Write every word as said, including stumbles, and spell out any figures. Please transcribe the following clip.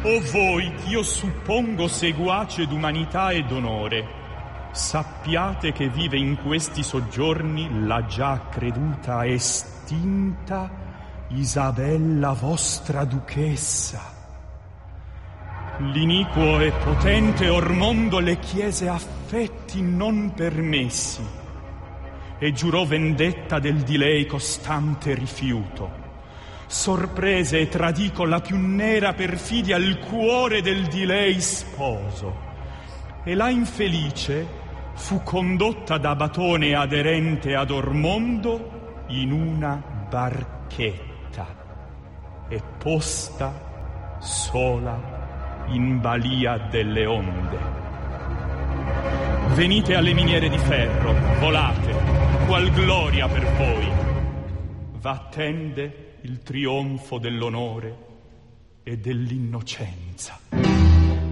O voi, ch'io suppongo seguace d'umanità ed onore, sappiate che vive in questi soggiorni la già creduta estinta Isabella vostra duchessa. L'iniquo e potente ormondo le chiese affetti non permessi e giurò vendetta del di lei costante rifiuto. Sorprese e tradì con la più nera perfidia il cuore del di lei sposo, e la infelice fu condotta da Batone aderente ad Ormondo in una barchetta e posta sola in balia delle onde. Venite alle miniere di ferro, volate, qual gloria per voi. V'attende il trionfo dell'onore e dell'innocenza.